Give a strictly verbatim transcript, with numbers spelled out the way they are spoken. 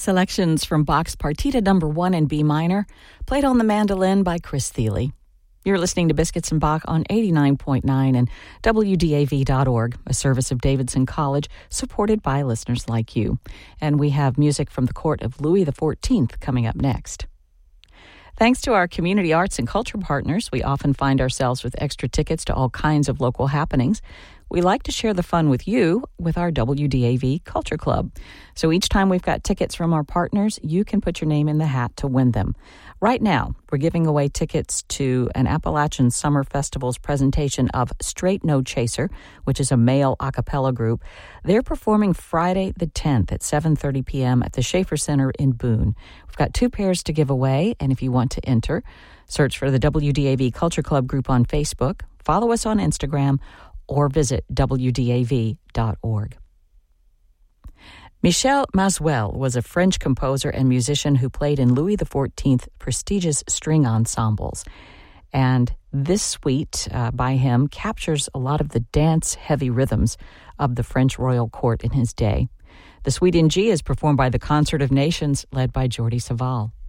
Selections from Bach's Partita Number One in B minor, played on the mandolin by Chris Thile. You're listening to Biscuits and Bach on eighty-nine point nine and W D A V dot org, a service of Davidson College supported by listeners like you. And we have music from the court of Louis the fourteenth coming up next. Thanks to our community arts and culture partners, we often find ourselves with extra tickets to all kinds of local happenings. We like to share the fun with you with our W D A V Culture Club. So each time we've got tickets from our partners, you can put your name in the hat to win them. Right now, we're giving away tickets to an Appalachian Summer Festival's presentation of Straight No Chaser, which is a male a cappella group. They're performing Friday the tenth at seven thirty p.m. at the Schaefer Center in Boone. We've got two pairs to give away, and if you want to enter, search for the W D A V Culture Club group on Facebook, follow us on Instagram, or visit W D A V dot org. Michel Mazuel was a French composer and musician who played in Louis the fourteenth's prestigious string ensembles. And this suite uh, by him captures a lot of the dance-heavy rhythms of the French royal court in his day. The suite in G is performed by the Concert of Nations, led by Jordi Savall.